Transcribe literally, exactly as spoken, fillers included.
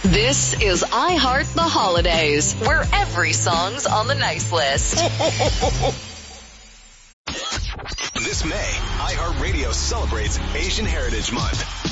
This is I Heart the Holidays, where every song's on the nice list. This May, iHeartRadio celebrates Asian Heritage Month.